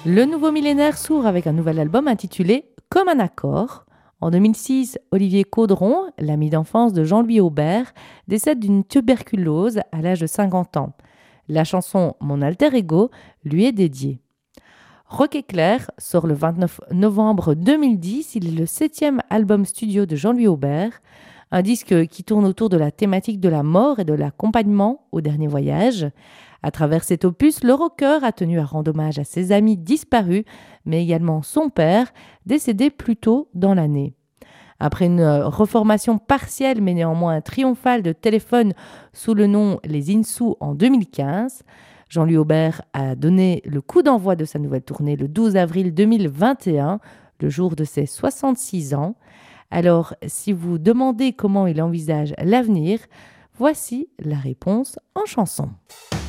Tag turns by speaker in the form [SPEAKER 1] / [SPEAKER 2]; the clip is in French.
[SPEAKER 1] Le nouveau millénaire s'ouvre avec un nouvel album intitulé Comme un accord. En 2006, Olivier Caudron, l'ami d'enfance de Jean-Louis Aubert, décède d'une tuberculose à l'âge de 50 ans. La chanson Mon alter ego lui est dédiée. Rock Éclair sort le 29 novembre 2010. Il est le 7e album studio de Jean-Louis Aubert, un disque qui tourne autour de la thématique de la mort et de l'accompagnement au dernier voyage. À travers cet opus, le rocker a tenu à rendre hommage à ses amis disparus, mais également son père, décédé plus tôt dans l'année. Après une reformation partielle mais néanmoins triomphale de Téléphone sous le nom Les Insous en 2015, Jean-Louis Aubert a donné le coup d'envoi de sa nouvelle tournée le 12 avril 2021, le jour de ses 66 ans. Alors, si vous demandez comment il envisage l'avenir, voici la réponse en chanson.